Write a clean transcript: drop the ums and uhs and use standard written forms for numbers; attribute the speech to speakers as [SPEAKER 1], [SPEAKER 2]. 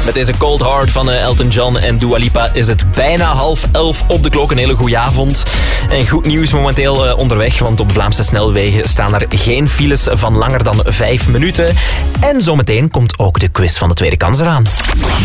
[SPEAKER 1] Met deze Cold Heart van Elton John en Dua Lipa is het bijna 10:30 op de klok. Een hele goede avond. En goed nieuws momenteel onderweg, want op Vlaamse snelwegen staan er geen files van langer dan 5 minuten. En zometeen komt ook de quiz van de tweede kans eraan.